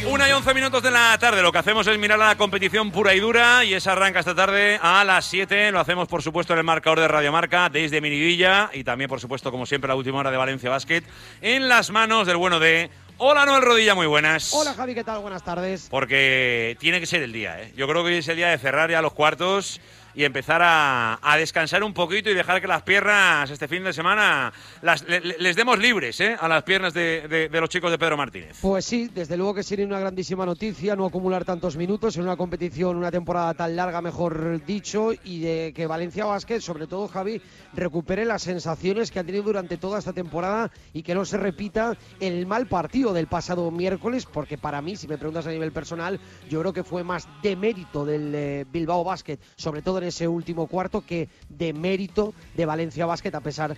1:11 de la tarde. Lo que hacemos es mirar a la competición pura y dura y esa arranca esta tarde a las 7. Lo hacemos, por supuesto, en el marcador de Radio Marca desde Minivilla y también, por supuesto, como siempre, la última hora de Valencia Basket en las manos del bueno de... Hola, Noel Rodilla, muy buenas. Hola, Javi, ¿qué tal? Buenas tardes. Porque tiene que ser el día, ¿eh? Yo creo que hoy es el día de cerrar ya los cuartos y empezar a descansar un poquito y dejar que las piernas este fin de semana les demos libres, ¿eh? A las piernas de los chicos de Pedro Martínez. Pues sí, desde luego que sería una grandísima noticia no acumular tantos minutos en una competición, una temporada tan larga, mejor dicho, y de que Valencia Basket, sobre todo Javi, recupere las sensaciones que ha tenido durante toda esta temporada y que no se repita el mal partido del pasado miércoles, porque para mí, si me preguntas a nivel personal, yo creo que fue más de mérito del Bilbao Basket, sobre todo en ese último cuarto, que de mérito de Valencia Basket, a pesar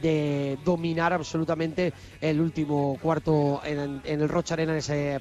de dominar absolutamente el último cuarto en el Rocha Arena en ese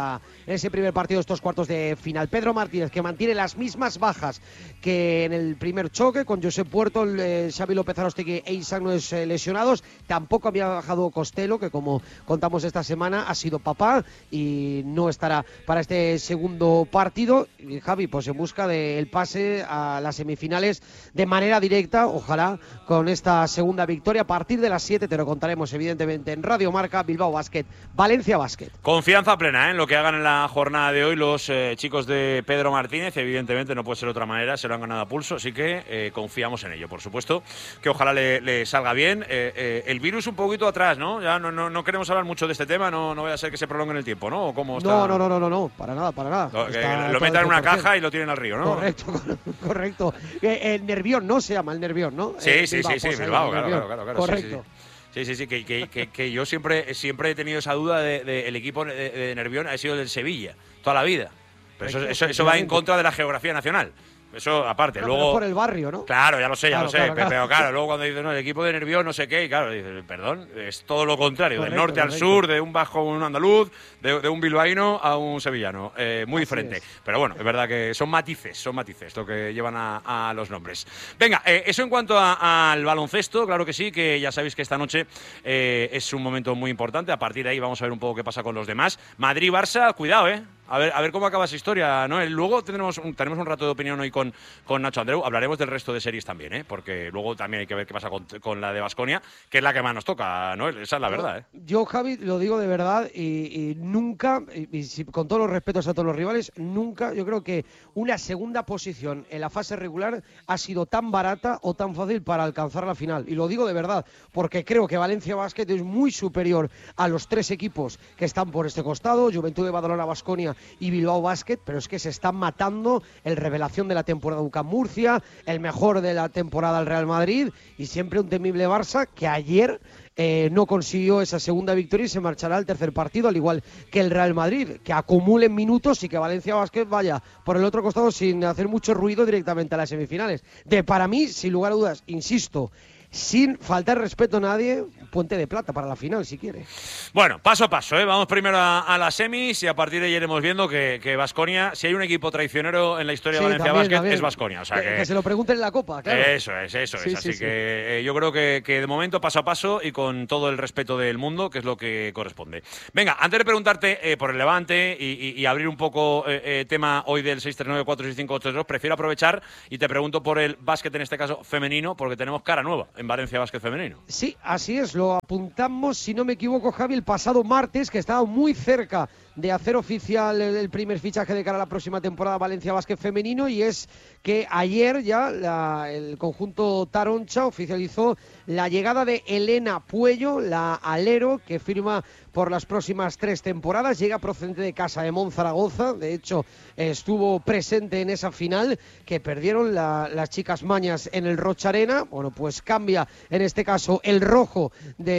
primer partido de estos cuartos de final. Pedro Martínez, que mantiene las mismas bajas que en el primer choque, con Josep Puerto, Xavi López Arostegui e Isaac Nuez lesionados. Tampoco había bajado Costello, que como contamos esta semana ha sido papá y no estará para este segundo partido. Y Javi, pues en busca del pase a las semifinales de manera directa, ojalá con esta segunda victoria a partir de las 7. Te lo contaremos evidentemente en Radio Marca. Bilbao Basket, Valencia Basket. Confianza plena en lo que hagan en la jornada de hoy los chicos de Pedro Martínez. Evidentemente no puede ser de otra manera, se lo han ganado a pulso, así que confiamos en ello, por supuesto, que ojalá le salga bien. El virus un poquito atrás, ¿no? Ya no queremos hablar mucho de este tema, no vaya a ser que se prolongue en el tiempo, ¿no? ¿O cómo está? No, para nada. Lo metan en una caja y lo tiren al río, ¿no? Correcto. El Nervión, ¿no? Se llama el Nervión, ¿no? Sí, Bilbao, claro. Correcto. Sí, que yo siempre he tenido esa duda el equipo de Nervión ha sido del Sevilla, toda la vida. Pero eso va en contra de la geografía nacional. Eso aparte, pero luego... por el barrio, ¿no? Claro, ya lo sé, claro. Pero claro, luego cuando dices, no, el equipo de Nervión, no sé qué, y claro, dices, perdón, es todo lo contrario, correcto, del norte al sur, de un bajo a un andaluz, de un bilbaíno a un sevillano, muy diferente. Es. Pero bueno, es verdad que son matices lo que llevan a los nombres. Venga, eso en cuanto al baloncesto, claro que sí, que ya sabéis que esta noche es un momento muy importante, a partir de ahí vamos a ver un poco qué pasa con los demás. Madrid-Barça, cuidado, a ver cómo acaba esa historia, ¿no? Luego tenemos un rato de opinión hoy con Nacho Andreu. Hablaremos del resto de series también, porque luego también hay que ver qué pasa con la de Baskonia, que es la que más nos toca, ¿no? Esa es la verdad, Yo, Javi, lo digo de verdad y nunca, con todos los respetos a todos los rivales, nunca, yo creo que una segunda posición en la fase regular ha sido tan barata o tan fácil para alcanzar la final. Y lo digo de verdad, porque creo que Valencia Basket es muy superior a los tres equipos que están por este costado, Juventud de Badalona, Baskonia y Bilbao Basket, pero es que se están matando el revelación de la temporada UCAM Murcia, el mejor de la temporada el Real Madrid y siempre un temible Barça que ayer no consiguió esa segunda victoria y se marchará al tercer partido, al igual que el Real Madrid, que acumulen minutos y que Valencia Basket vaya por el otro costado sin hacer mucho ruido directamente a las semifinales. Para mí, sin lugar a dudas, insisto, sin faltar respeto a nadie, puente de plata para la final, si quiere. Bueno, paso a paso, vamos primero a las semis y a partir de ahí iremos viendo que Baskonia, si hay un equipo traicionero en la historia de Valencia Basket, es Baskonia. O sea que se lo pregunten en la Copa, claro. Eso es. Así que yo creo que de momento paso a paso y con todo el respeto del mundo, que es lo que corresponde. Venga, antes de preguntarte por el Levante y abrir un poco tema hoy del 639-465-832, prefiero aprovechar y te pregunto por el básquet, en este caso femenino, porque tenemos cara nueva en Valencia Basket femenino. Sí, así es, lo apuntamos, si no me equivoco, Javi, el pasado martes, que estaba muy cerca de hacer oficial el primer fichaje de cara a la próxima temporada Valencia Basket femenino, y es que ayer ya el conjunto Taroncha oficializó la llegada de Elena Puello, la alero, que firma por las próximas 3 temporadas, llega procedente de Casa de Monzaragoza, de hecho estuvo presente en esa final que perdieron las chicas mañas en el Rocha Arena. Bueno, pues cambia en este caso el rojo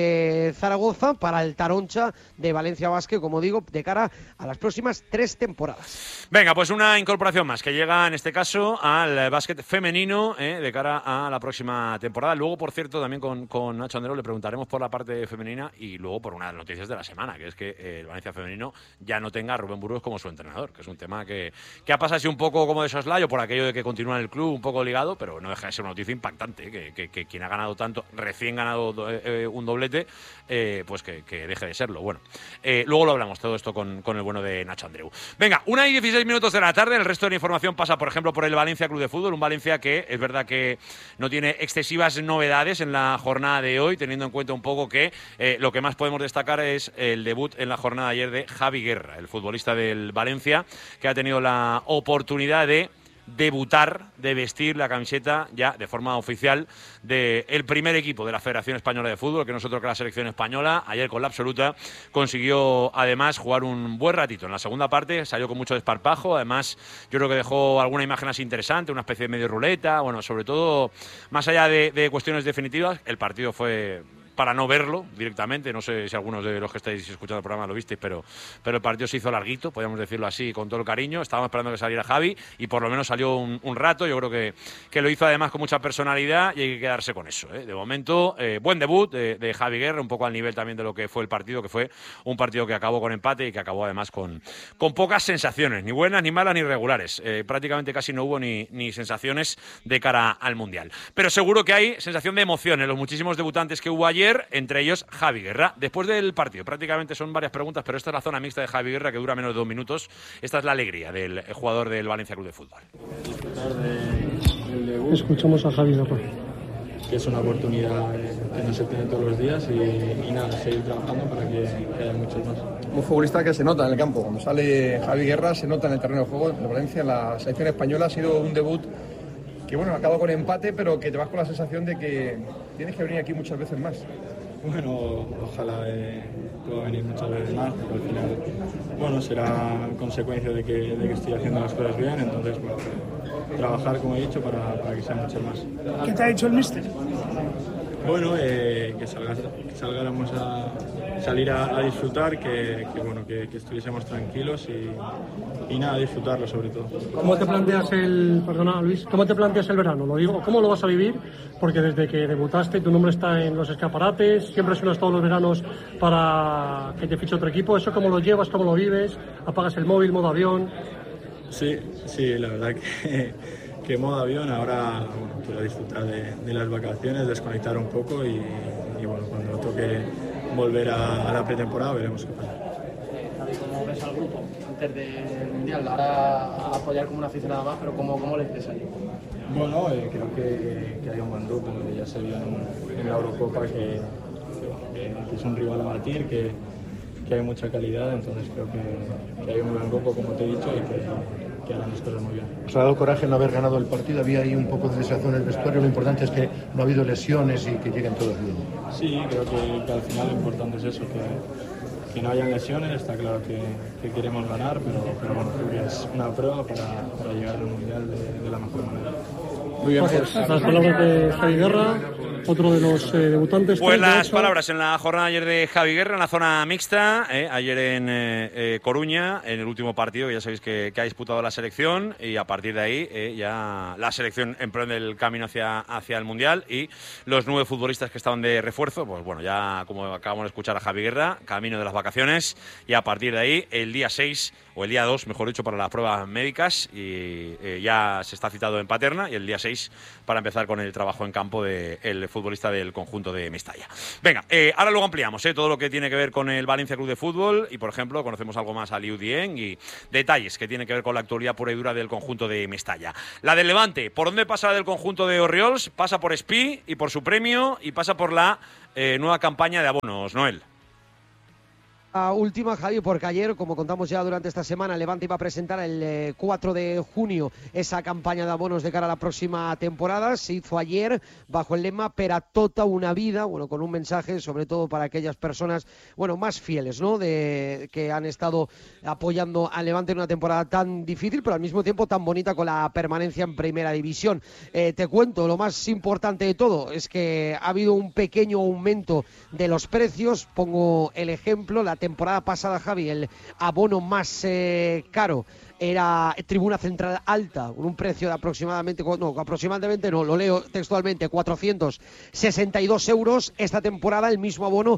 de Zaragoza para el Taroncha de Valencia Basket, como digo, de cara a las próximas 3 temporadas. Venga, pues una incorporación más que llega en este caso al básquet femenino de cara a la próxima temporada. Luego, por cierto, también con Nacho Andreu le preguntaremos por la parte femenina y luego por una de las noticias de la semana, que es que el Valencia femenino ya no tenga a Rubén Burgos como su entrenador, que es un tema que ha pasado así un poco como de soslayo por aquello de que continúa en el club un poco ligado, pero no deja de ser una noticia impactante, que quien ha ganado tanto, recién ganado un doblete, pues que deje de serlo. Bueno, luego lo hablamos todo esto con con el bueno de Nacho Andreu. Venga, 1:16 de la tarde. El resto de la información pasa, por ejemplo, por el Valencia Club de Fútbol. Un Valencia que es verdad que no tiene excesivas novedades en la jornada de hoy, teniendo en cuenta un poco que lo que más podemos destacar es el debut en la jornada de ayer de Javi Guerra, el futbolista del Valencia, que ha tenido la oportunidad de debutar, de vestir la camiseta ya de forma oficial del primer equipo de la Federación Española de Fútbol, que nosotros que la selección española, ayer con la absoluta, consiguió además jugar un buen ratito. En la segunda parte salió con mucho desparpajo, además yo creo que dejó alguna imagen así interesante, una especie de medio ruleta, bueno, sobre todo, más allá de cuestiones definitivas, el partido fue para no verlo directamente. No sé si algunos de los que estáis escuchando el programa lo visteis, pero el partido se hizo larguito, podríamos decirlo así, con todo el cariño. Estábamos esperando que saliera Javi y por lo menos salió un rato. Yo creo que lo hizo además con mucha personalidad y hay que quedarse con eso, ¿eh? De momento, buen debut de Javi Guerra, un poco al nivel también de lo que fue el partido, que fue un partido que acabó con empate y que acabó además con pocas sensaciones, ni buenas, ni malas, ni regulares. Prácticamente casi no hubo ni sensaciones de cara al Mundial. Pero seguro que hay sensación de emoción en los muchísimos debutantes que hubo ayer, entre ellos Javi Guerra. Después del partido, prácticamente son varias preguntas, pero esta es la zona mixta de Javi Guerra, que dura menos de 2 minutos. Esta es la alegría del jugador del Valencia Club de Fútbol. Escuchamos a Javi Guerra. Que es una oportunidad que no se tiene todos los días y nada, seguir trabajando para que haya muchos más. Un futbolista que se nota en el campo. Cuando sale Javi Guerra se nota en el terreno de juego. En Valencia, la selección española, ha sido un debut que bueno, acaba con empate, pero que te vas con la sensación de que tienes que venir aquí muchas veces más. Bueno, ojalá pueda venir muchas veces más, porque al final, bueno, será consecuencia de que estoy haciendo las cosas bien, entonces, bueno, trabajar, como he dicho, para que sean muchas más. ¿Qué te ha dicho el míster? Bueno, que salgáramos a salir a disfrutar, que estuviésemos tranquilos y nada, disfrutarlo sobre todo. ¿Cómo te planteas ¿cómo te planteas el verano? Lo digo, ¿cómo lo vas a vivir? Porque desde que debutaste tu nombre está en los escaparates, siempre suenas todos los veranos para que te fiche otro equipo. ¿Eso cómo lo llevas, cómo lo vives? ¿Apagas el móvil, modo avión? Sí, la verdad que modo avión. Ahora quiero disfrutar de las vacaciones, desconectar un poco y bueno, cuando toque volver a la pretemporada veremos qué pasa. ¿Cómo ves al grupo antes del Mundial? Ahora a apoyar como una aficionada más, pero ¿cómo le ves ahí? Bueno, creo que hay un buen grupo, que ya se vio en la Eurocopa que es un rival a batir, que hay mucha calidad, entonces creo que hay un buen grupo, como te he dicho, y que harán las cosas muy bien. ¿Os ha dado coraje no haber ganado el partido? Había ahí un poco de desazón en el vestuario, lo importante es que no ha habido lesiones y que lleguen todos bien. Sí, creo que al final lo importante es eso, que no hayan lesiones. Está claro que queremos ganar, pero bueno, creo que es una prueba para llegar al Mundial de la mejor manera. Muy bien, las palabras de Javi Guerra, otro de los debutantes. Pues las palabras en la jornada ayer de Javi Guerra en la zona mixta, ayer en Coruña, en el último partido que ya sabéis que ha disputado la selección, y a partir de ahí ya la selección emprende el camino hacia el Mundial, y los 9 futbolistas que estaban de refuerzo, pues bueno, ya como acabamos de escuchar a Javi Guerra, camino de las vacaciones, y a partir de ahí el día 6 o el día 2, mejor dicho, para las pruebas médicas, y ya se está citado en Paterna, y el día 6 para empezar con el trabajo en campo del futbolista del conjunto de Mestalla. Venga, ahora luego ampliamos todo lo que tiene que ver con el Valencia Club de Fútbol, y por ejemplo conocemos algo más a Liu Dieng y detalles que tienen que ver con la actualidad pura y dura del conjunto de Mestalla. La del Levante, ¿por dónde pasa la del conjunto de Orriols? Pasa por Espí y por su premio, y pasa por la nueva campaña de abonos, Noel. La última, Javi, porque ayer, como contamos ya durante esta semana, Levante iba a presentar el 4 de junio esa campaña de abonos de cara a la próxima temporada. Se hizo ayer bajo el lema "Pera tota una vida", bueno, con un mensaje sobre todo para aquellas personas, bueno, más fieles, ¿no?, que han estado apoyando al Levante en una temporada tan difícil, pero al mismo tiempo tan bonita, con la permanencia en Primera División. Te cuento, lo más importante de todo es que ha habido un pequeño aumento de los precios. Pongo el ejemplo: la temporada pasada, Javi, el abono más caro era Tribuna Central Alta, con un precio de aproximadamente, lo leo textualmente, 462 euros. Esta temporada el mismo abono,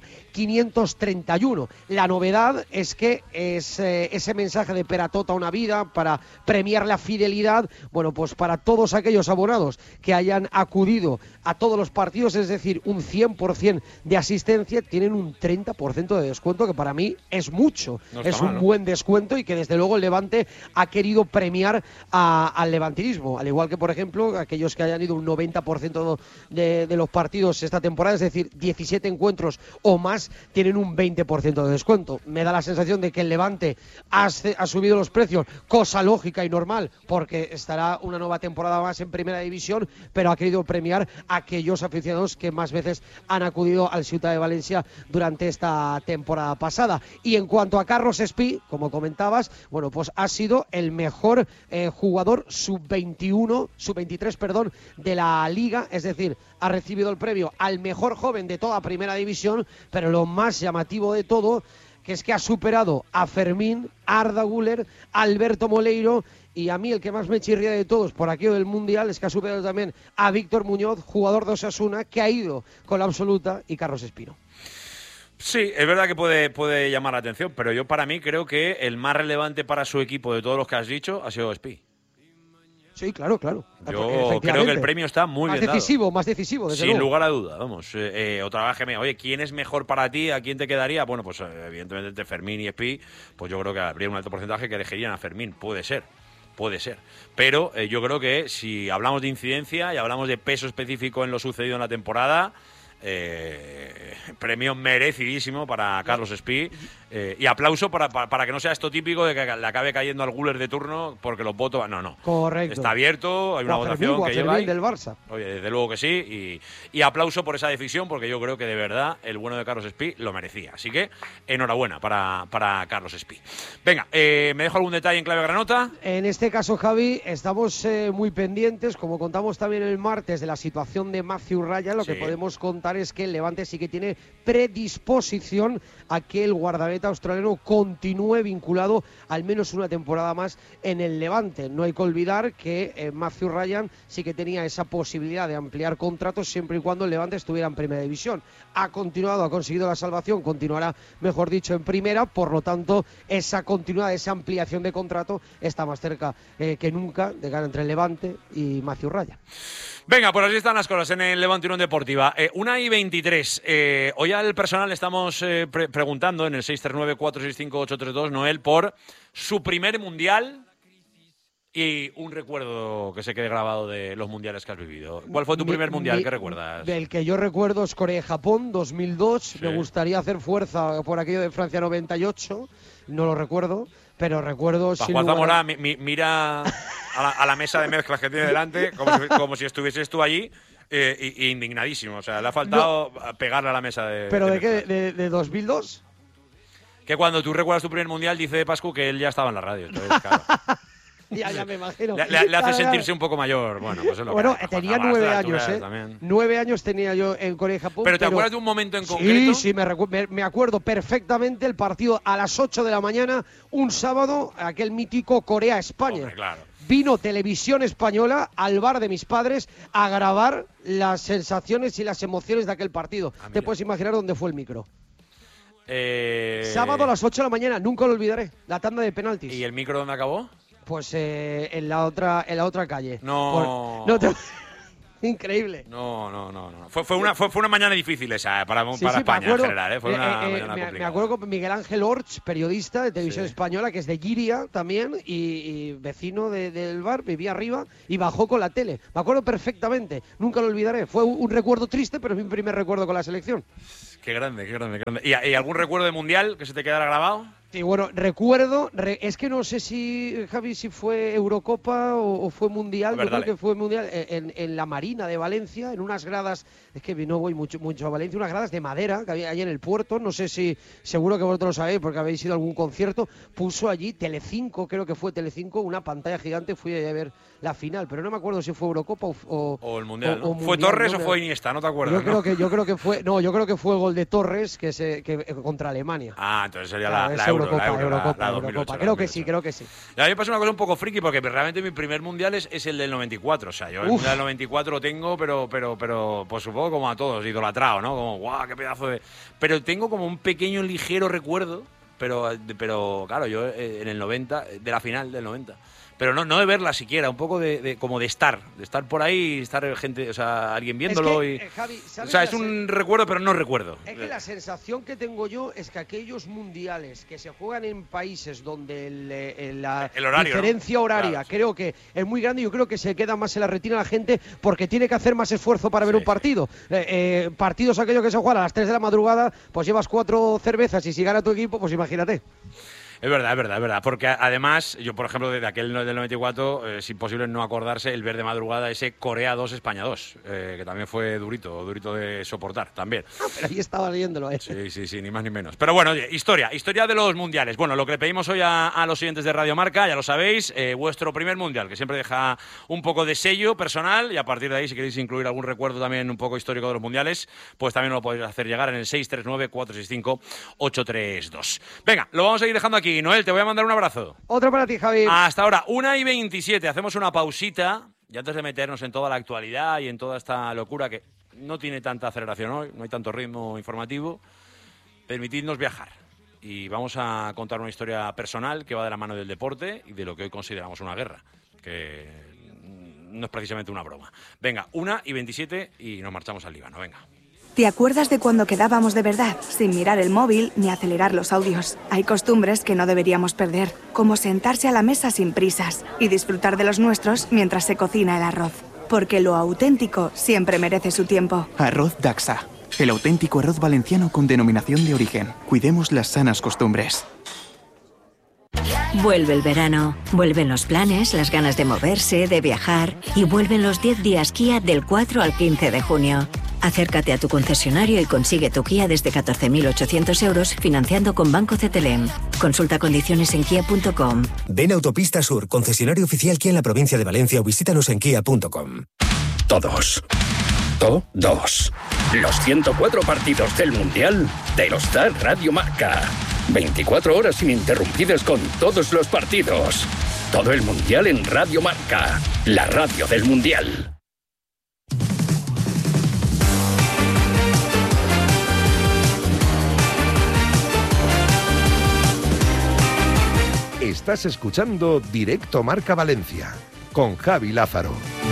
531. La novedad es que ese mensaje de "Pera tota una vida", para premiar la fidelidad, bueno, pues para todos aquellos abonados que hayan acudido a todos los partidos, es decir, un 100% de asistencia, tienen un 30% de descuento, que para para mí es mucho, No está es mal, un ¿no? buen descuento y que desde luego el Levante ha querido premiar al levantinismo, al igual que por ejemplo aquellos que hayan ido un 90% de los partidos esta temporada, es decir, 17 encuentros o más, tienen un 20% de descuento. Me da la sensación de que el Levante ha subido los precios, cosa lógica y normal, porque estará una nueva temporada más en Primera División, pero ha querido premiar a aquellos aficionados que más veces han acudido al Ciutat de Valencia durante esta temporada pasada. Y en cuanto a Carlos Espí, como comentabas, bueno, pues ha sido el mejor jugador sub-23, perdón, de la Liga, es decir, ha recibido el premio al mejor joven de toda Primera División, pero lo más llamativo de todo, que es que ha superado a Fermín, a Arda Güler, a Alberto Moleiro, y a mí el que más me chirría de todos por aquello del Mundial es que ha superado también a Víctor Muñoz, jugador de Osasuna, que ha ido con la absoluta, y Carlos Espino. Sí, es verdad que puede llamar la atención, pero yo para mí creo que el más relevante para su equipo de todos los que has dicho ha sido Espí. Sí, claro. Yo creo que el premio está muy bien dado. Más decisivo, desde Sin luego. lugar a duda, vamos. Otra vez que oye, ¿quién es mejor para ti? ¿A quién te quedaría? Bueno, pues evidentemente entre Fermín y Espí, pues yo creo que habría un alto porcentaje que elegirían a Fermín. Puede ser. Pero yo creo que si hablamos de incidencia y hablamos de peso específico en lo sucedido en la temporada, premio merecidísimo para Carlos Espí, y aplauso para que no sea esto típico de que le acabe cayendo al Güler de turno porque los votos... No. Correcto. Está abierto, hay una votación que lleva ahí. Del Barça. Oye, desde luego que sí, y aplauso por esa decisión porque yo creo que de verdad el bueno de Carlos Espí lo merecía. Así que enhorabuena para Carlos Espí. Venga, ¿me dejo algún detalle en clave granota? En este caso, Javi, estamos muy pendientes, como contamos también el martes, de la situación de Matthew Ryan. Lo que podemos contar es que el Levante sí que tiene predisposición a que el guardameta australiano continúe vinculado al menos una temporada más en el Levante. No hay que olvidar que Matthew Ryan sí que tenía esa posibilidad de ampliar contratos siempre y cuando el Levante estuviera en Primera División. Ha conseguido la salvación, continuará, mejor dicho, en Primera, por lo tanto, esa continuidad, esa ampliación de contrato está más cerca que nunca de ganar entre el Levante y Matthew Ryan. Venga, pues así están las cosas en el Levante Unión Deportiva. 1:23. Hoy al personal le estamos preguntando en el 639-465-832, Noel, por su primer mundial y un recuerdo que se quede grabado de los mundiales que has vivido. ¿Cuál fue tu primer mundial? ¿Qué recuerdas? El que yo recuerdo es Corea-Japón 2002. Sí. Me gustaría hacer fuerza por aquello de Francia 98. No lo recuerdo, pero recuerdo... Juan Zamora mira a la mesa de mezclas que tiene delante como si estuvieses tú allí, indignadísimo. O sea, le ha faltado pegarle a la mesa de... ¿Pero de qué? ¿De 2002? Que cuando tú recuerdas tu primer mundial, dice Pascu que él ya estaba en la radio. Entonces, claro. Ya me imagino. Le hace sentirse un poco mayor. Bueno, pues es lo que tenía 9 años, ¿eh? También. 9 años tenía yo en Corea y Japón. ¿Pero te acuerdas de un momento en concreto? Sí, me acuerdo perfectamente el partido a las 8 de la mañana, un sábado, aquel mítico Corea-España. Hombre, claro. Vino Televisión Española al bar de mis padres a grabar las sensaciones y las emociones de aquel partido. Te puedes imaginar dónde fue el micro. Sábado a las 8 de la mañana, nunca lo olvidaré. La tanda de penaltis. ¿Y el micro dónde acabó? Pues en la otra calle. No. Increíble. No. Fue una mañana difícil esa para España en general. Fue una mañana complicada. Me acuerdo con Miguel Ángel Orch, periodista de Televisión Española, que es de Giria también, y vecino del bar, vivía arriba y bajó con la tele. Me acuerdo perfectamente, nunca lo olvidaré. Fue un recuerdo triste, pero es mi primer recuerdo con la selección. Qué grande. ¿Y algún recuerdo de mundial que se te quedara grabado? Sí, bueno, recuerdo, es que no sé si, Javi, si fue Eurocopa o fue Mundial. Yo creo que fue Mundial en la Marina de Valencia, en unas gradas, es que no voy mucho a Valencia, unas gradas de madera que había allí en el puerto, no sé si, seguro que vosotros lo sabéis porque habéis ido a algún concierto, puso allí Telecinco, creo que fue Telecinco, una pantalla gigante, fui a ver la final, pero no me acuerdo si fue Eurocopa o el Mundial, ¿no? ¿Fue Torres o fue Iniesta? No te acuerdas, yo creo que fue el gol de Torres que contra Alemania. Entonces sería la Eurocopa. Creo que sí. Y a mí me pasa una cosa un poco friki porque realmente mi primer mundial es el del 94. O sea, yo el mundial del 94 lo tengo, pero pues supongo como a todos, idolatrado, ¿no? Como, guau, qué pedazo de... Pero tengo como un pequeño, ligero recuerdo, pero claro, yo en el 90, de la final del 90. pero no de verla siquiera, un poco como de estar por ahí, estar gente, o sea, alguien viéndolo. Es que, Javi, o sea, es un recuerdo, pero no recuerdo. Es que la sensación que tengo yo es que aquellos mundiales que se juegan en países donde la el horario, diferencia horaria, claro, creo que es muy grande, yo creo que se queda más en la retina la gente porque tiene que hacer más esfuerzo para ver un partido. Partidos aquellos que se juegan a las 3 de la madrugada, pues llevas 4 cervezas y si gana tu equipo, pues imagínate. Es verdad, porque además, yo por ejemplo, desde aquel del 94, es imposible no acordarse el ver de madrugada ese Corea 2, España 2, que también fue durito de soportar, también. Pero ahí estaba leyéndolo, ¿eh? Sí, ni más ni menos. Pero bueno, oye, historia de los mundiales. Bueno, lo que le pedimos hoy a los oyentes de Radio Marca, ya lo sabéis, vuestro primer mundial, que siempre deja un poco de sello personal, y a partir de ahí, si queréis incluir algún recuerdo también un poco histórico de los mundiales, pues también lo podéis hacer llegar en el 639-465-832. Venga, lo vamos a ir dejando aquí. Noel, te voy a mandar un abrazo. Otro para ti, Javi. Hasta ahora, 1:27. Hacemos una pausita y antes de meternos en toda la actualidad y en toda esta locura que no tiene tanta aceleración hoy, no hay tanto ritmo informativo, permitidnos viajar. Y vamos a contar una historia personal que va de la mano del deporte y de lo que hoy consideramos una guerra, que no es precisamente una broma. Venga, 1:27 y nos marchamos al Líbano. Venga. ¿Te acuerdas de cuando quedábamos de verdad, sin mirar el móvil ni acelerar los audios? Hay costumbres que no deberíamos perder, como sentarse a la mesa sin prisas y disfrutar de los nuestros mientras se cocina el arroz. Porque lo auténtico siempre merece su tiempo. Arroz Daxa, el auténtico arroz valenciano con denominación de origen. Cuidemos las sanas costumbres. Vuelve el verano, vuelven los planes, las ganas de moverse, de viajar y vuelven los 10 días Kia del 4 al 15 de junio. Acércate a tu concesionario y consigue tu Kia desde 14.800 euros financiando con Banco CTLM. Consulta condiciones en kia.com. Ven a Autopista Sur, concesionario oficial Kia en la provincia de Valencia o visítanos en kia.com. Todos. Los 104 partidos del Mundial te los da Radio Marca. 24 horas ininterrumpidas con todos los partidos. Todo el Mundial en Radio Marca, la radio del Mundial. Estás escuchando Directo Marca Valencia, con Javi Lázaro.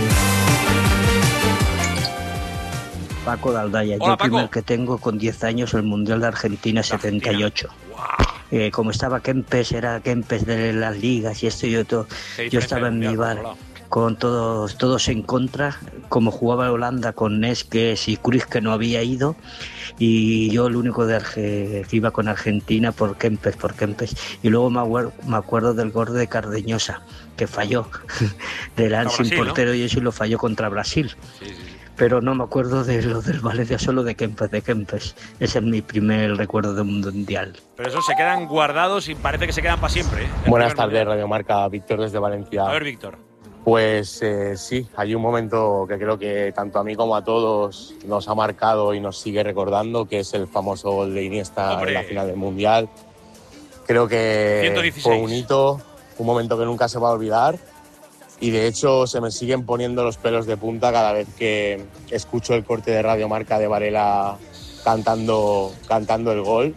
Paco de Aldaya. Hola, yo el Paco. primer que tengo con 10 años, el Mundial de Argentina 78. Wow. Como estaba Kempes, era Kempes de las ligas y esto y otro. Yo estaba en mi bar con todos en contra, como jugaba Holanda con Neskes y Cruyff, que no había ido, y yo el único que iba con Argentina por Kempes. Y luego me acuerdo del gol de Cardeñosa, que falló, del sin portero, ¿no? Y eso lo falló contra Brasil. Sí. Pero no me acuerdo de lo del Valencia, solo de Kempes. Ese es mi primer recuerdo de un mundial. Pero esos se quedan guardados y parece que se quedan para siempre. Buenas tardes, Radio Marca. Víctor desde Valencia. A ver, Víctor. Pues sí, hay un momento que creo que tanto a mí como a todos nos ha marcado y nos sigue recordando, que es el famoso gol de Iniesta en la final del Mundial. Creo que 116. Fue un hito, un momento que nunca se va a olvidar. Y de hecho se me siguen poniendo los pelos de punta cada vez que escucho el corte de Radio Marca de Varela cantando el gol.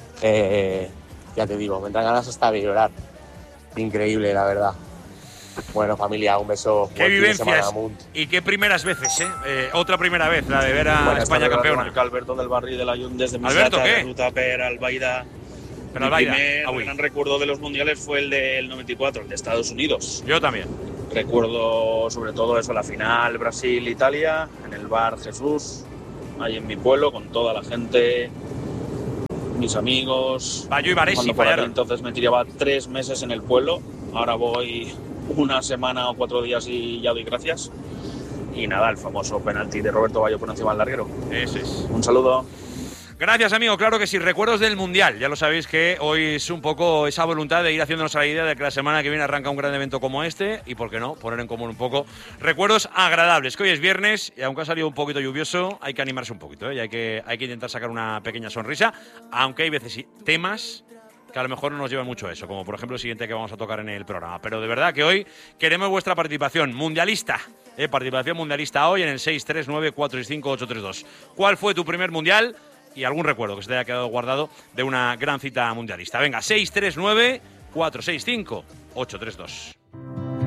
Ya te digo, me entran ganas hasta de llorar. Increíble, la verdad. Bueno, familia, un beso. Qué vivencias y qué primeras veces, ¿eh? Otra primera vez, la de ver a España campeona. Marca, Alberto del Barri de la Jun desde Alberto, ¿qué? Ruta per Albaida. Mi primer gran recuerdo de los mundiales fue el del 94, el de Estados Unidos. Yo también. Recuerdo sobre todo eso, la final Brasil-Italia, en el bar Jesús, ahí en mi pueblo, con toda la gente, mis amigos. Bayo y Varesi fallaron. Entonces me tiraba 3 meses en el pueblo, ahora voy una semana o 4 días y ya doy gracias. Y nada, el famoso penalti de Roberto Bayo por encima del larguero. Ese es. Un saludo. Gracias, amigo. Claro que sí. Recuerdos del Mundial. Ya lo sabéis que hoy es un poco esa voluntad de ir haciéndonos a la idea de que la semana que viene arranca un gran evento como este y, ¿por qué no?, poner en común un poco recuerdos agradables. Que hoy es viernes y aunque ha salido un poquito lluvioso, hay que animarse un poquito, ¿eh? Y hay que intentar sacar una pequeña sonrisa, aunque hay veces temas que a lo mejor no nos llevan mucho a eso, como por ejemplo el siguiente que vamos a tocar en el programa. Pero de verdad que hoy queremos vuestra participación mundialista. Participación mundialista hoy en el 639-465-832. ¿Cuál fue tu primer mundial? Y algún recuerdo que se te haya quedado guardado de una gran cita mundialista. Venga, 639-465-832.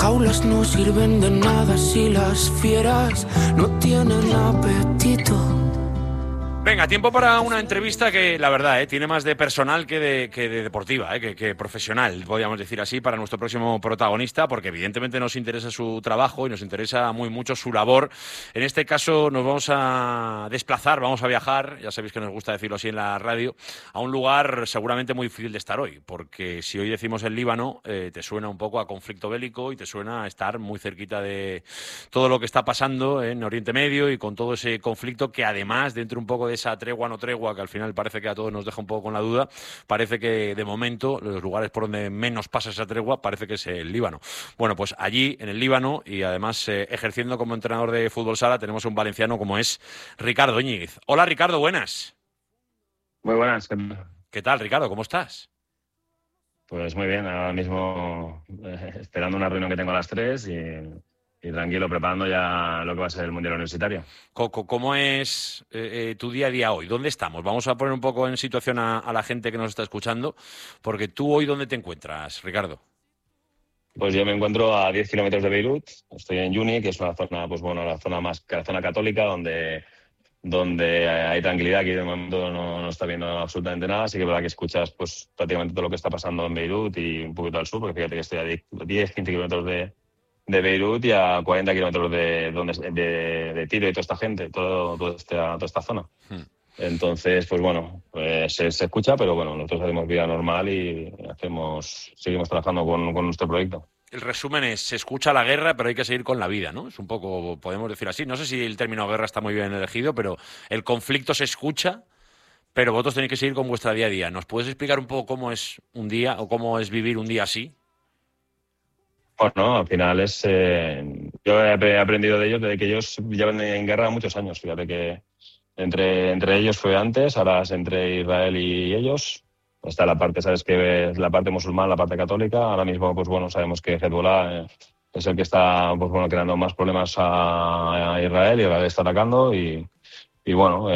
jaulas no sirven de nada si las fieras no tienen apetito. Venga, tiempo para una entrevista que, la verdad, tiene más de personal que de deportiva, que profesional, podríamos decir así, para nuestro próximo protagonista, porque evidentemente nos interesa su trabajo y nos interesa muy mucho su labor. En este caso nos vamos a desplazar, vamos a viajar, ya sabéis que nos gusta decirlo así en la radio, a un lugar seguramente muy difícil de estar hoy, porque si hoy decimos el Líbano, te suena un poco a conflicto bélico y te suena a estar muy cerquita de todo lo que está pasando en Oriente Medio y con todo ese conflicto que además, dentro un poco de esa tregua no tregua, que al final parece que a todos nos deja un poco con la duda, parece que de momento los lugares por donde menos pasa esa tregua parece que es el Líbano. Bueno, pues allí en el Líbano y además ejerciendo como entrenador de fútbol sala tenemos un valenciano como es Ricardo Íñiguez. Hola Ricardo, buenas. Muy buenas. ¿Qué tal Ricardo? ¿Cómo estás? Pues muy bien, ahora mismo esperando una reunión que tengo a las 3 y tranquilo, preparando ya lo que va a ser el Mundial Universitario. ¿Cómo es tu día a día hoy? ¿Dónde estamos? Vamos a poner un poco en situación a la gente que nos está escuchando, porque tú hoy, ¿dónde te encuentras, Ricardo? Pues yo me encuentro a 10 kilómetros de Beirut, estoy en Yuni, que es una zona, pues bueno, la zona católica, donde hay tranquilidad. Aquí de momento no está viendo absolutamente nada, así que es verdad que escuchas pues prácticamente todo lo que está pasando en Beirut y un poquito al sur, porque fíjate que estoy a 10-15 kilómetros de Beirut y a 40 kilómetros de Tiro y toda esta gente, toda esta zona. Entonces, pues bueno, se escucha, pero bueno, nosotros hacemos vida normal y seguimos trabajando con nuestro proyecto. El resumen es, se escucha la guerra, pero hay que seguir con la vida, ¿no? Es un poco, podemos decir así. No sé si el término guerra está muy bien elegido, pero el conflicto se escucha, pero vosotros tenéis que seguir con vuestra día a día. ¿Nos puedes explicar un poco cómo es un día o cómo es vivir un día así? Bueno, al final yo he aprendido de ellos desde que ellos llevan en guerra muchos años. Fíjate que entre ellos fue antes, ahora es entre Israel y ellos. Está la parte, sabes que es la parte musulmana, la parte católica. Ahora mismo, pues bueno, sabemos que Hezbollah es el que está, pues bueno, creando más problemas a Israel y Israel está atacando y bueno,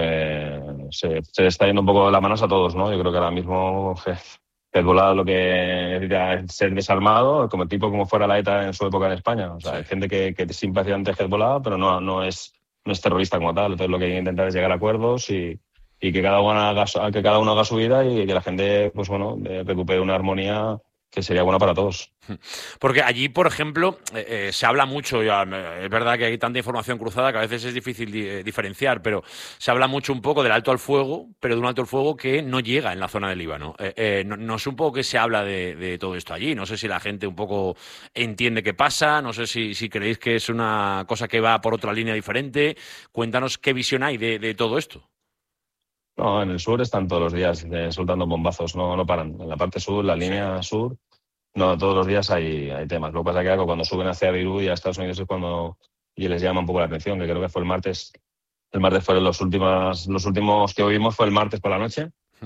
se está yendo un poco de las manos a todos, ¿no? Yo creo que ahora mismo Hezbollah lo que necesita es ser desarmado, como fuera la ETA en su época en España. O sea, hay gente que es simpatizante de Hezbollah, pero no es terrorista como tal. Entonces lo que hay que intentar es llegar a acuerdos y que cada uno haga su vida y que la gente, pues bueno, recupere una armonía que sería buena para todos. Porque allí, por ejemplo, se habla mucho, es verdad que hay tanta información cruzada que a veces es difícil diferenciar, pero se habla mucho un poco del alto al fuego, pero de un alto al fuego que no llega en la zona del Líbano. No sé un poco qué se habla de todo esto allí, no sé si la gente un poco entiende qué pasa, no sé si creéis que es una cosa que va por otra línea diferente. Cuéntanos qué visión hay de todo esto. No, en el sur están todos los días soltando bombazos, no paran. En la parte sur, la línea sur, no, todos los días hay temas. Lo que pasa es que cuando suben hacia Beirut y a Estados Unidos es cuando y les llama un poco la atención, que creo que fue el martes. El martes fueron los últimos que oímos, fue el martes por la noche.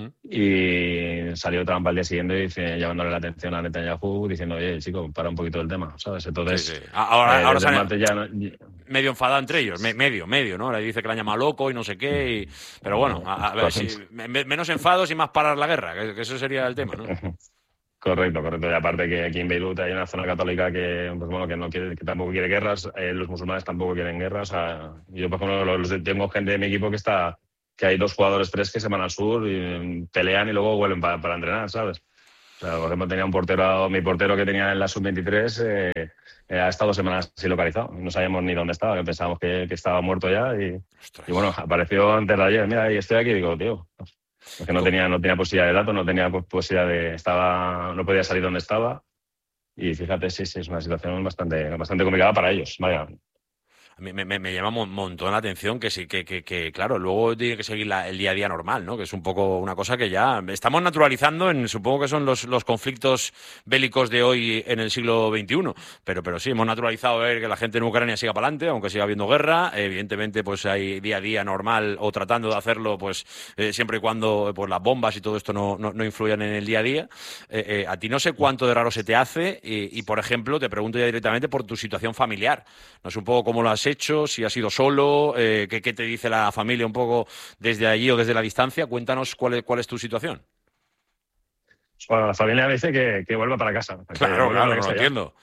Y salió Trump al día siguiente llamándole la atención a Netanyahu diciendo, oye, chico, para un poquito del tema, ¿sabes? Entonces, sí. Ahora desde el martes ya medio enfadado entre ellos, medio, ¿no? Le dice que la llama loco y no sé qué, pero bueno, a ver, menos enfados y más parar la guerra, que eso sería el tema, ¿no? Correcto. Y aparte que aquí en Beirut hay una zona católica que, pues bueno, que tampoco quiere guerras, los musulmanes tampoco quieren guerras. Yo, por ejemplo, tengo gente de mi equipo que hay 2 jugadores, 3 que se van al sur y pelean y luego vuelven para entrenar, ¿sabes? O sea, por ejemplo, tenía mi portero que tenía en la sub-23 ha estado 2 semanas sin localizado. No sabíamos ni dónde estaba, que pensábamos que estaba muerto ya y bueno, apareció antes de ayer. Mira, y estoy aquí y digo, tío, porque no tenía posibilidad de datos, no tenía posibilidad no podía salir donde estaba y fíjate, sí, es una situación bastante complicada para ellos, vaya. A mí me llama un montón la atención que sí, que claro, luego tiene que seguir el día a día normal, ¿no? Que es un poco una cosa que ya estamos naturalizando supongo que son los conflictos bélicos de hoy en el siglo XXI, pero sí, hemos naturalizado ver que la gente en Ucrania siga para adelante, aunque siga habiendo guerra. Evidentemente, pues hay día a día normal o tratando de hacerlo, pues siempre y cuando pues las bombas y todo esto no influyan en el día a día. A ti no sé cuánto de raro se te hace y, por ejemplo, te pregunto ya directamente por tu situación familiar. No sé un poco cómo lo has hecho, si has ido solo, qué te dice la familia un poco desde allí o desde la distancia. Cuéntanos cuál es tu situación. Bueno, la familia me dice que vuelva para casa. Claro, lo entiendo.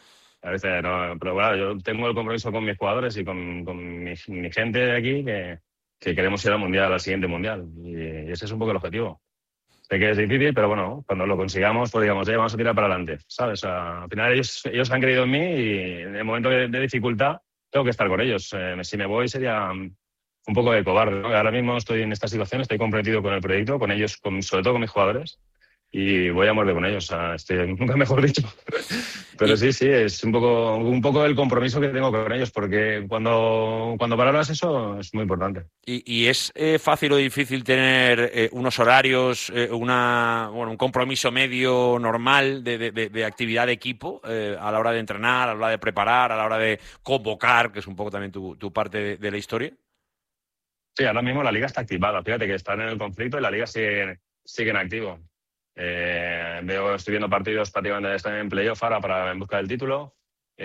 A veces no, pero bueno, yo tengo el compromiso con mis jugadores y con mi gente de aquí que queremos ir al Mundial, al siguiente Mundial. Y ese es un poco el objetivo. Sé que es difícil, pero bueno, cuando lo consigamos, pues digamos, vamos a tirar para adelante, ¿sabes? O sea, al final ellos han creído en mí y en el momento de dificultad tengo que estar con ellos. Si me voy sería un poco de cobarde, ¿no? Ahora mismo estoy en esta situación, estoy comprometido con el proyecto, con ellos, sobre todo con mis jugadores. Y voy a muerte con ellos, o sea, nunca mejor dicho. Pero sí, es un poco el compromiso que tengo con ellos, porque cuando valoras eso es muy importante. ¿Y es fácil o difícil tener unos horarios, un compromiso medio normal de actividad de equipo a la hora de entrenar, a la hora de preparar, a la hora de convocar, que es un poco también tu parte de la historia? Sí, ahora mismo la liga está activada. Fíjate que están en el conflicto y la liga sigue en activo. Estoy viendo partidos prácticamente están en playoff ahora en busca del título.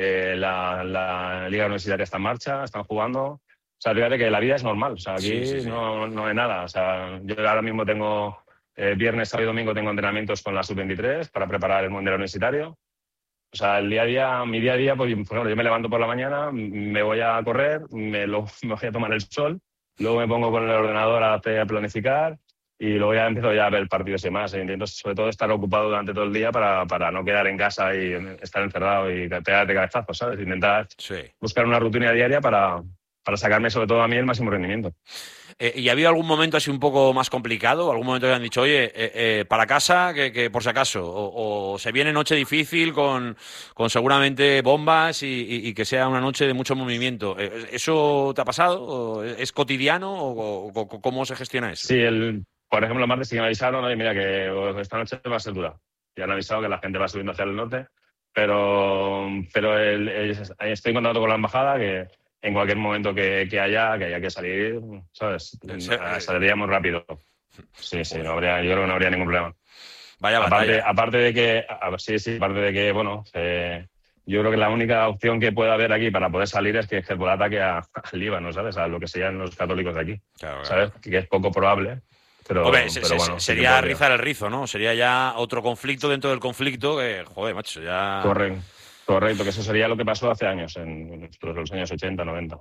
La liga universitaria está en marcha, están jugando. O sea, fíjate que la vida es normal. O sea, aquí sí. No hay nada. O sea, yo ahora mismo tengo viernes, sábado y domingo tengo entrenamientos con la sub-23 para preparar el mundial universitario. O sea, mi día a día, pues yo me levanto por la mañana, me voy a correr, me voy a tomar el sol, luego me pongo con el ordenador a planificar. Y luego ya empiezo a ver partidos y más. Intento sobre todo estar ocupado durante todo el día para no quedar en casa y estar encerrado y pegarte cabezazos, ¿sabes? Intentar buscar una rutina diaria para sacarme sobre todo a mí el máximo rendimiento. ¿Y ha habido algún momento así un poco más complicado? ¿Algún momento que han dicho, oye, para casa, que por si acaso? O se viene noche difícil con seguramente bombas y que sea una noche de mucho movimiento. ¿Eso te ha pasado? ¿Es cotidiano? ¿O cómo se gestiona eso? Sí, por ejemplo, el martes sí que me avisaron, oye, mira, que esta noche va a ser dura. Ya han avisado que la gente va subiendo hacia el norte, pero estoy en contacto con la embajada que en cualquier momento que haya que salir, ¿sabes? Saldríamos rápido. Sí, no habría, yo creo que no habría ningún problema. Vaya batalla. Aparte de que, bueno, yo creo que la única opción que puede haber aquí para poder salir es que Hezbollah ataque al Líbano, ¿sabes? A lo que serían los católicos de aquí, claro. ¿Sabes? Que es poco probable. Pero, hombre, bueno, sería rizar el rizo, ¿no? Sería ya otro conflicto dentro del conflicto que, joder, macho, ya... Correcto, que eso sería lo que pasó hace años, en los años 80, 90.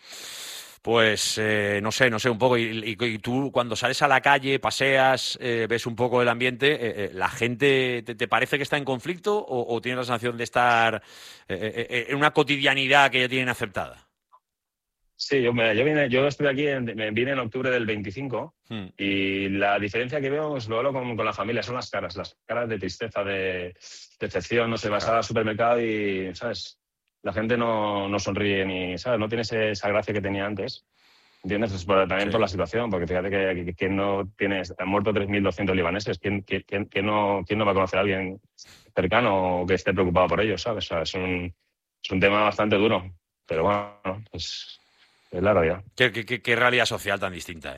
Pues no sé un poco. Y tú cuando sales a la calle, paseas, ves un poco el ambiente, ¿la gente te parece que está en conflicto o tienes la sensación de estar en una cotidianidad que ya tienen aceptada? Sí, yo estoy aquí, vine en octubre del 25 y la diferencia que veo es lo hablo con la familia, son las caras de tristeza, de decepción, no sé, vas al supermercado y, ¿sabes? La gente no sonríe ni, ¿sabes? No tiene esa gracia que tenía antes, ¿entiendes? Es también por la situación, porque fíjate que no tienes, han muerto 3.200 libaneses, ¿quién no va a conocer a alguien cercano o que esté preocupado por ellos, ¿sabes? O sea, es un tema bastante duro, pero bueno, pues... Es la realidad. ¿Qué realidad social tan distinta,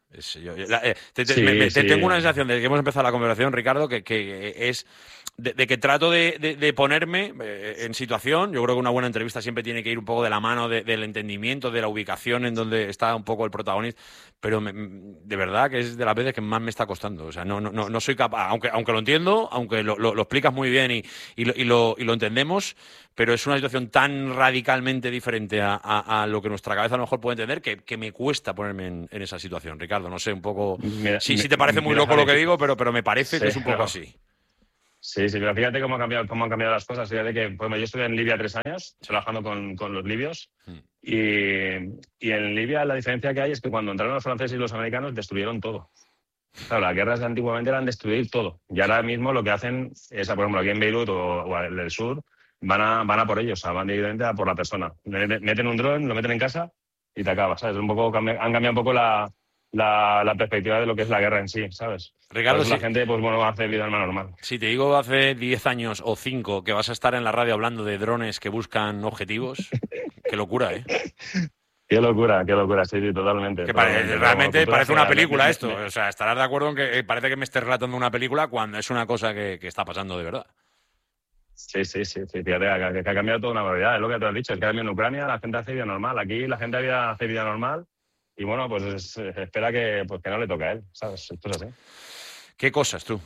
Tengo una sensación desde que hemos empezado la conversación, Ricardo, que es de que trato de ponerme en situación. Yo creo que una buena entrevista siempre tiene que ir un poco de la mano del entendimiento, de la ubicación en donde está un poco el protagonista, pero de verdad que es de las veces que más me está costando. O sea, no soy capaz, aunque lo entiendo, aunque lo explicas muy bien y lo entendemos, pero es una situación tan radicalmente diferente a lo que nuestra cabeza a lo mejor puede entender que me cuesta ponerme en esa situación, Ricardo. No sé, un poco... Sí te parece muy loco lo que digo, pero me parece que es un poco así. Sí, pero fíjate cómo han cambiado las cosas. Fíjate que yo estuve en Libia 3 años, trabajando con los libios, y en Libia la diferencia que hay es que cuando entraron los franceses y los americanos destruyeron todo. Claro, las guerras de antiguamente eran destruir todo. Y ahora mismo lo que hacen es, por ejemplo, aquí en Beirut o en el sur, van a por ellos, o sea, van directamente a por la persona. Meten un dron, lo meten en casa y te acabas, ¿sabes? Han cambiado un poco la perspectiva de lo que es la guerra en sí, ¿sabes? Ricardo, la gente, pues bueno, hace vida más normal. Si te digo hace 10 años o 5 que vas a estar en la radio hablando de drones que buscan objetivos, qué locura, ¿eh? Qué locura, sí, totalmente. Realmente parece una película esto. O sea, estarás de acuerdo en que parece que me estés relatando una película cuando es una cosa que está pasando de verdad. Sí. Fíjate, que ha cambiado toda una barbaridad. Es lo que te has dicho. El cambio en Ucrania, la gente hace vida normal. Aquí la gente hace vida normal. Y bueno, pues espera que no le toque a él, ¿sabes? Esto es así. Qué cosas, tú.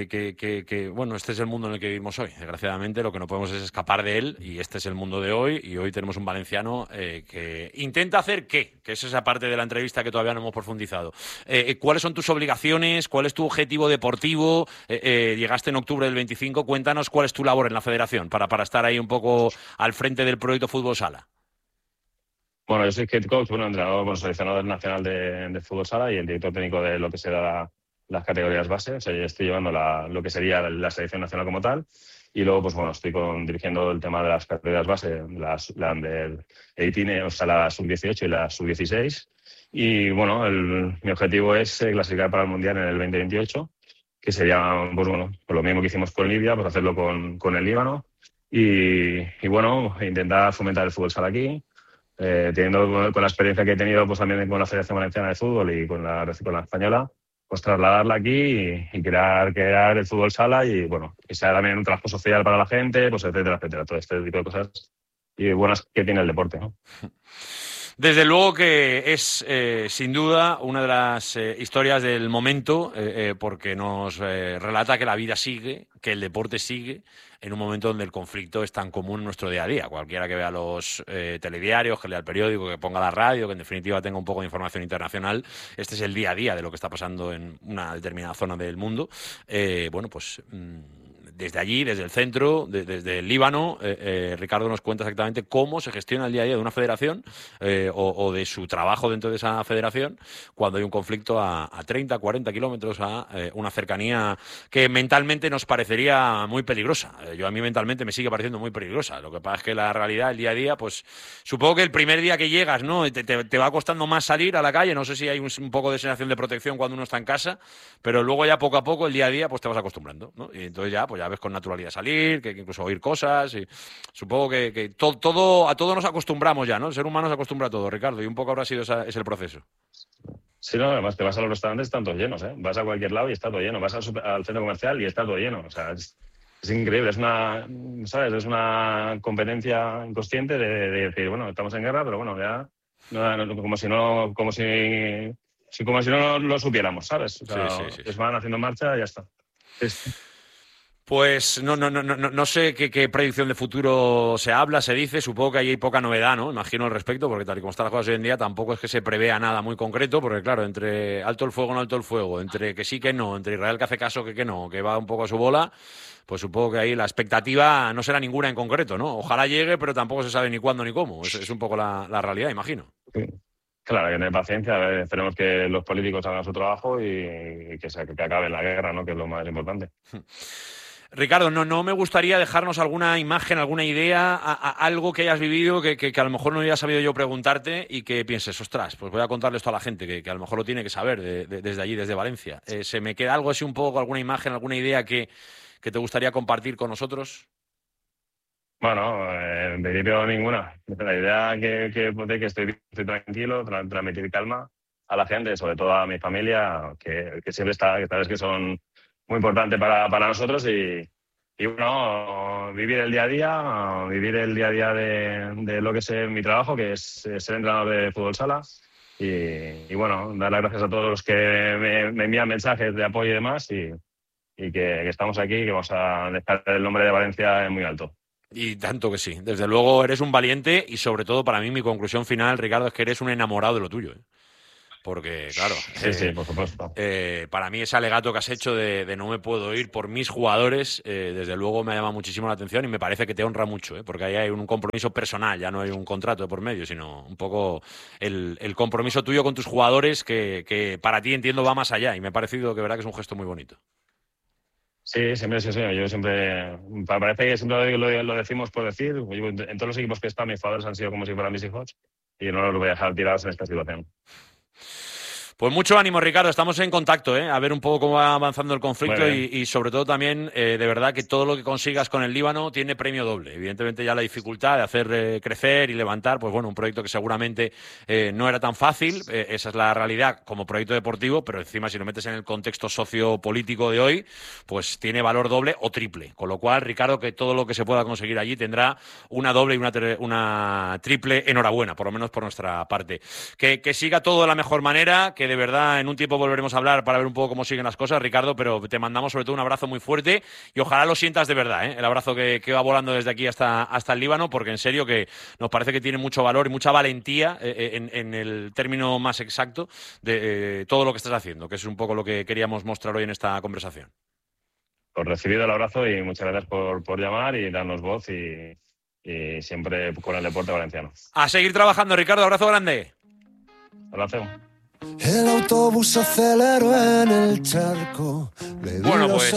Bueno, este es el mundo en el que vivimos hoy. Desgraciadamente, lo que no podemos es escapar de él, y este es el mundo de hoy. Y hoy tenemos un valenciano que intenta hacer ¿qué? Que es esa parte de la entrevista que todavía no hemos profundizado. ¿Cuáles son tus obligaciones? ¿Cuál es tu objetivo deportivo? Llegaste en octubre del 25. Cuéntanos cuál es tu labor en la federación para estar ahí un poco al frente del proyecto Fútbol Sala. Bueno, yo soy head coach, entrenador seleccionador nacional de fútbol sala y el director técnico de lo que será las categorías base. O sea, yo estoy llevando lo que sería la selección nacional como tal. Y luego, pues bueno, estoy dirigiendo el tema de las categorías base, la under 18, o sea, la sub-18 y la sub-16. Y bueno, mi objetivo es clasificar para el Mundial en el 2028, que sería, pues bueno, por lo mismo que hicimos con Libia, pues hacerlo con el Líbano. Y bueno, intentar fomentar el fútbol sala aquí. Teniendo con la experiencia que he tenido pues también con la Federación Valenciana de Fútbol y con la española, pues trasladarla aquí y crear el fútbol sala y bueno, que sea también un trabajo social para la gente, pues etcétera, todo este tipo de cosas y buenas que tiene el deporte, ¿no? Desde luego que es, sin duda, una de las historias del momento, porque nos relata que la vida sigue, que el deporte sigue, en un momento donde el conflicto es tan común en nuestro día a día. Cualquiera que vea los telediarios, que lea el periódico, que ponga la radio, que en definitiva tenga un poco de información internacional, este es el día a día de lo que está pasando en una determinada zona del mundo. Bueno, pues desde allí, desde el centro, desde el Líbano, Ricardo nos cuenta exactamente cómo se gestiona el día a día de una federación o de su trabajo dentro de esa federación cuando hay un conflicto a 30, 40 kilómetros, a una cercanía que mentalmente nos parecería muy peligrosa. A mí mentalmente me sigue pareciendo muy peligrosa. Lo que pasa es que la realidad, el día a día, pues supongo que el primer día que llegas, ¿no? Te va costando más salir a la calle. No sé si hay un poco de sensación de protección cuando uno está en casa, pero luego ya poco a poco, el día a día, pues te vas acostumbrando, ¿no? Y entonces ya ves con naturalidad salir, que incluso oír cosas, y supongo que a todo nos acostumbramos ya, ¿no? El ser humano se acostumbra a todo, Ricardo, y un poco habrá sido ese el proceso. Sí, no, además te vas a los restaurantes, están todos llenos, ¿eh? Vas a cualquier lado y está todo lleno, vas al centro comercial y está todo lleno, o sea, es increíble, es una competencia inconsciente de decir, bueno, estamos en guerra, pero bueno, ya como si no lo supiéramos, ¿sabes? O sea, sí. Van haciendo marcha y ya está. Pues no sé qué predicción de futuro se habla, se dice. Supongo que ahí hay poca novedad, ¿no? Imagino al respecto, porque tal y como están las cosas hoy en día, tampoco es que se prevea nada muy concreto, porque claro, entre alto el fuego, no alto el fuego, entre que sí, que no, entre Israel que hace caso, que no, que va un poco a su bola, pues supongo que ahí la expectativa no será ninguna en concreto, ¿no? Ojalá llegue, pero tampoco se sabe ni cuándo ni cómo. Es un poco la realidad, imagino. Sí. Claro, que tener paciencia, esperemos que los políticos hagan su trabajo y que acabe la guerra, ¿no? Que es lo más importante. Ricardo, no me gustaría dejarnos alguna imagen, alguna idea, algo que hayas vivido que a lo mejor no había sabido yo preguntarte y que pienses, ostras, pues voy a contarle esto a la gente que a lo mejor lo tiene que saber desde allí, desde Valencia. ¿Se me queda algo así un poco, alguna imagen, alguna idea que te gustaría compartir con nosotros? Bueno, en principio ninguna. La idea que estoy tranquilo, transmitir calma a la gente, sobre todo a mi familia, que siempre está, que sabes que son muy importante para nosotros y bueno, vivir el día a día de lo que es mi trabajo, que es ser entrenador de fútbol sala y bueno, dar las gracias a todos los que me envían mensajes de apoyo y demás y que estamos aquí y que vamos a dejar el nombre de Valencia en muy alto. Y tanto que sí, desde luego eres un valiente y sobre todo para mí mi conclusión final, Ricardo, es que eres un enamorado de lo tuyo, ¿eh? Porque, claro, sí, por supuesto. Para mí ese alegato que has hecho de no me puedo ir por mis jugadores, desde luego me ha llamado muchísimo la atención y me parece que te honra mucho, porque ahí hay un compromiso personal, ya no hay un contrato de por medio, sino un poco el compromiso tuyo con tus jugadores que para ti, entiendo, va más allá y me ha parecido que verdad que es un gesto muy bonito. Sí, siempre sí. Yo siempre, parece que siempre lo decimos por decir. En todos los equipos que he estado, mis jugadores han sido como si fueran mis hijos y no los voy a dejar tirados en esta situación. Pues mucho ánimo, Ricardo. Estamos en contacto, a ver un poco cómo va avanzando el conflicto y sobre todo también, de verdad, que todo lo que consigas con el Líbano tiene premio doble. Evidentemente ya la dificultad de hacer crecer y levantar, pues bueno, un proyecto que seguramente no era tan fácil. Esa es la realidad como proyecto deportivo, pero encima si lo metes en el contexto sociopolítico de hoy, pues tiene valor doble o triple. Con lo cual, Ricardo, que todo lo que se pueda conseguir allí tendrá una doble y una triple enhorabuena, por lo menos por nuestra parte. Que siga todo de la mejor manera, que de verdad en un tiempo volveremos a hablar para ver un poco cómo siguen las cosas, Ricardo, pero te mandamos sobre todo un abrazo muy fuerte y ojalá lo sientas de verdad, el abrazo que va volando desde aquí hasta el Líbano, porque en serio que nos parece que tiene mucho valor y mucha valentía en el término más exacto de todo lo que estás haciendo, que es un poco lo que queríamos mostrar hoy en esta conversación. Pues recibido el abrazo y muchas gracias por llamar y darnos voz y siempre con el deporte valenciano. A seguir trabajando, Ricardo, abrazo grande. Abrazo. El autobús aceleró en el charco. Bueno, pues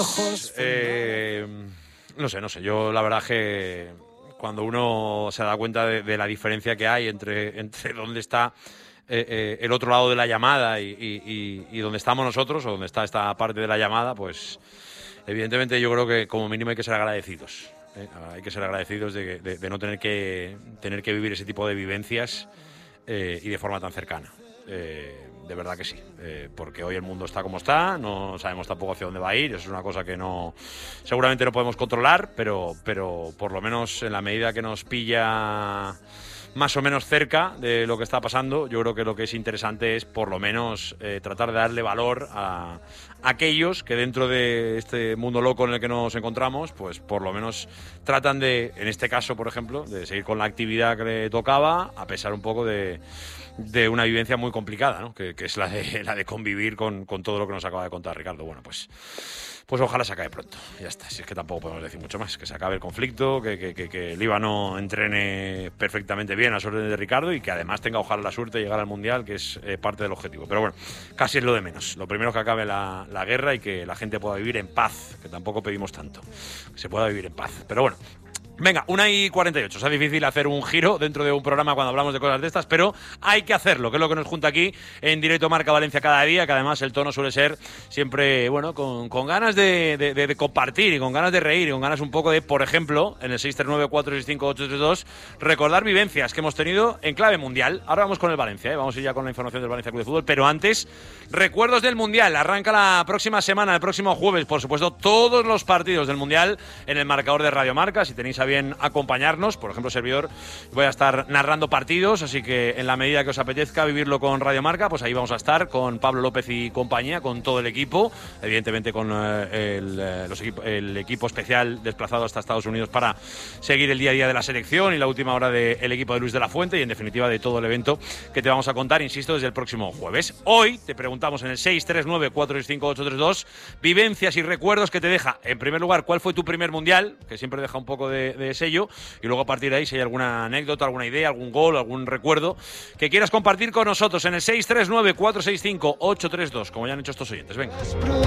no sé, yo la verdad que cuando uno se da cuenta de la diferencia que hay entre dónde está el otro lado de la llamada y dónde estamos nosotros o dónde está esta parte de la llamada, pues evidentemente yo creo que como mínimo hay que ser agradecidos. Hay que ser agradecidos de no tener que vivir ese tipo de vivencias y de forma tan cercana. De verdad que sí, porque hoy el mundo está como está, no sabemos tampoco hacia dónde va a ir, eso es una cosa que seguramente no podemos controlar, pero por lo menos en la medida que nos pilla más o menos cerca de lo que está pasando, yo creo que lo que es interesante es por lo menos tratar de darle valor a aquellos que dentro de este mundo loco en el que nos encontramos, pues por lo menos tratan de, en este caso por ejemplo, de seguir con la actividad que le tocaba, a pesar un poco de una vivencia muy complicada, ¿no? Que es la de convivir con todo lo que nos acaba de contar Ricardo. Bueno, pues ojalá se acabe pronto. Ya está, si es que tampoco podemos decir mucho más. Que se acabe el conflicto, que el Líbano entrene perfectamente bien a las órdenes de Ricardo y que además tenga ojalá la suerte de llegar al Mundial, que es parte del objetivo. Pero bueno, casi es lo de menos. Lo primero es que acabe la guerra y que la gente pueda vivir en paz, que tampoco pedimos tanto. Que se pueda vivir en paz. Pero bueno. Venga, 1:48. O sea, difícil hacer un giro dentro de un programa cuando hablamos de cosas de estas, pero hay que hacerlo, que es lo que nos junta aquí en Directo Marca Valencia cada día, que además el tono suele ser siempre, bueno, con ganas de compartir y con ganas de reír y con ganas un poco de, por ejemplo, en el 639-465-832, recordar vivencias que hemos tenido en clave mundial. Ahora vamos con el Valencia, vamos a ir ya con la información del Valencia Club de Fútbol, pero antes, recuerdos del Mundial. Arranca la próxima semana, el próximo jueves, por supuesto, todos los partidos del Mundial en el marcador de Radio Marca. Si tenéis bien acompañarnos, por ejemplo, servidor, voy a estar narrando partidos, así que en la medida que os apetezca vivirlo con Radio Marca, pues ahí vamos a estar con Pablo López y compañía, con todo el equipo, evidentemente con el equipo especial desplazado hasta Estados Unidos para seguir el día a día de la selección y la última hora del equipo de Luis de la Fuente y en definitiva de todo el evento que te vamos a contar, insisto, desde el próximo jueves. Hoy te preguntamos en el 639-465-832 vivencias y recuerdos que te deja, en primer lugar, cuál fue tu primer mundial, que siempre deja un poco de sello, y luego a partir de ahí si hay alguna anécdota, alguna idea, algún gol, algún recuerdo que quieras compartir con nosotros en el 639-465-832, como ya han hecho estos oyentes. Venga.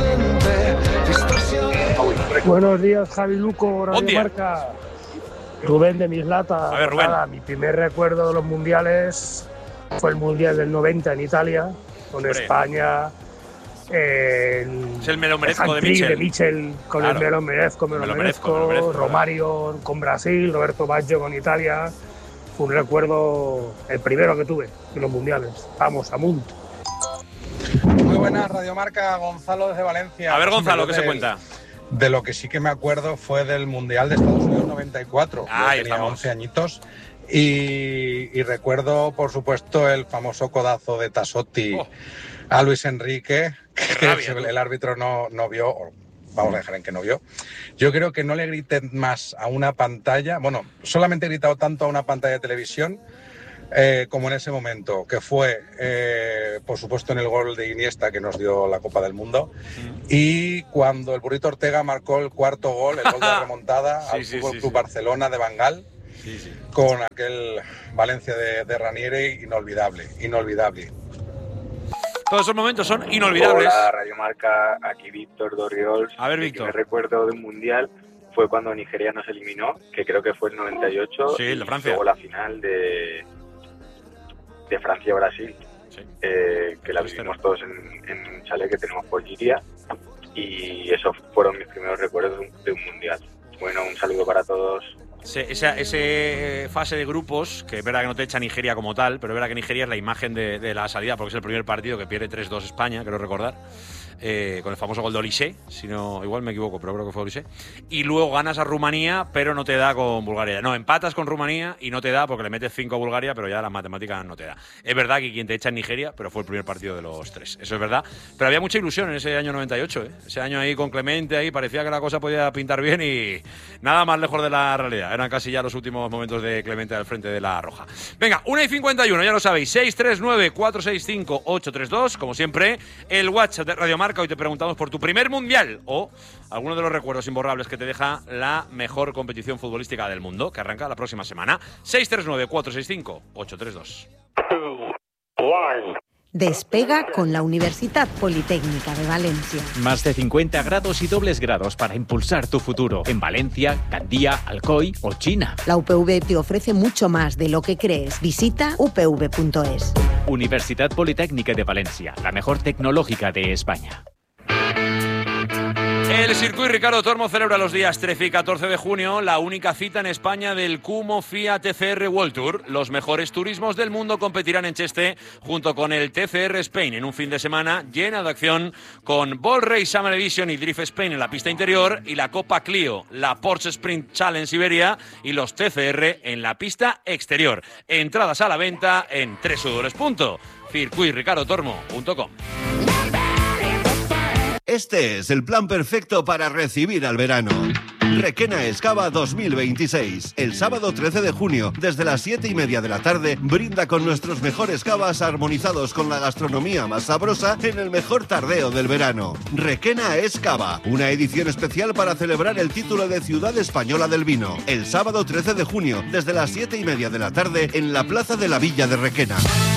Buenos días, Javi Luco, Radio Marca. Rubén de Mislata. A ver, Rubén. Nada, mi primer recuerdo de los mundiales fue el Mundial del 90 en Italia, con España. Es el me lo merezco de Michel con claro. El me lo merezco, Romario con Brasil, Roberto Baggio con Italia. Fue un recuerdo, el primero que tuve en los mundiales. Vamos, a Munt. Muy buenas, Radio Marca, Gonzalo desde Valencia. A ver, Gonzalo, ¿qué se cuenta? De lo que sí que me acuerdo fue del Mundial de Estados Unidos 94. Yo tenía 11 añitos. Y recuerdo, por supuesto, el famoso codazo de Tassotti a Luis Enrique, que el árbitro no vio, vamos a dejar en que no vio. Yo creo que no le grité más a una pantalla, bueno, solamente he gritado tanto a una pantalla de televisión como en ese momento, que fue, por supuesto, en el gol de Iniesta que nos dio la Copa del Mundo, y cuando el Burrito Ortega marcó el cuarto gol, el gol de remontada al Fútbol Club Barcelona de Van Gaal, con aquel Valencia de Ranieri, inolvidable. Todos esos momentos son inolvidables. Hola, Radio Marca, aquí Víctor Dorriols. A ver, Víctor. El primer recuerdo de un mundial fue cuando Nigeria nos eliminó, que creo que fue el 98. Sí, el de Francia. Y luego la final de Francia-Brasil, que la vivimos todos en un chalet que tenemos por Giria. Y esos fueron mis primeros recuerdos de un mundial. Bueno, un saludo para todos. Ese fase de grupos, que es verdad que no te echa Nigeria como tal, pero es verdad que Nigeria es la imagen de la salida, porque es el primer partido que pierde 3-2 España, quiero recordar. con el famoso gol de Olise, si no, igual me equivoco, pero creo que fue Olise, y luego ganas a Rumanía, pero no te da con Bulgaria. No, empatas con Rumanía y no te da porque le metes 5 a Bulgaria, pero ya las matemáticas no te da. Es verdad que quien te echa en Nigeria, pero fue el primer partido de los 3, eso es verdad, pero había mucha ilusión en ese año 98, ese año ahí con Clemente, ahí parecía que la cosa podía pintar bien y nada más lejos de la realidad, eran casi ya los últimos momentos de Clemente al frente de la Roja. Venga, 1:51, ya lo sabéis, 639-465-832, como siempre, el WhatsApp de Radio Marca. Hoy te preguntamos por tu primer mundial o alguno de los recuerdos imborrables que te deja la mejor competición futbolística del mundo, que arranca la próxima semana. 639-465-832. Despega con la Universitat Politécnica de Valencia. Más de 50 grados y dobles grados para impulsar tu futuro en Valencia, Gandía, Alcoy o China. La UPV te ofrece mucho más de lo que crees. Visita upv.es. Universidad Politécnica de Valencia, la mejor tecnológica de España. El Circuit Ricardo Tormo celebra los días 13 y 14 de junio la única cita en España del Kumo FIA TCR World Tour. Los mejores turismos del mundo competirán en Cheste junto con el TCR Spain en un fin de semana llena de acción con Ball Race Summer Edition y Drift Spain en la pista interior y la Copa Clio, la Porsche Sprint Challenge Siberia y los TCR en la pista exterior. Entradas a la venta en www.circuitricardotormo.com. Este es el plan perfecto para recibir al verano. Requena Excava 2026. El sábado 13 de junio, desde las 7:30 de la tarde, brinda con nuestros mejores cavas armonizados con la gastronomía más sabrosa en el mejor tardeo del verano. Requena Excava, una edición especial para celebrar el título de Ciudad Española del Vino. El sábado 13 de junio, desde las 7:30 de la tarde, en la Plaza de la Villa de Requena.